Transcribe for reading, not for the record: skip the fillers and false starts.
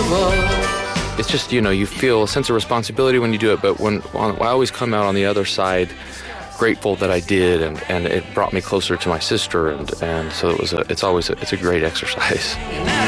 It's just, you feel a sense of responsibility when you do it, but I always come out on the other side grateful that I did, and it brought me closer to my sister, and so it's a great exercise.